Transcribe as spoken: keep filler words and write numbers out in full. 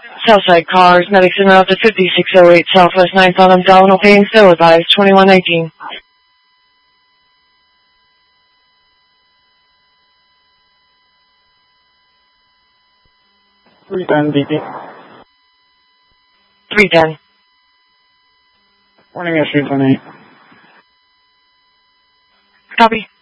Southside cars, medics in route to fifty-six oh eight Southwest ninth on abdominal pain, still advised, twenty-one nineteen. three ten, D P. three ten. Warning issues on eight. Copy.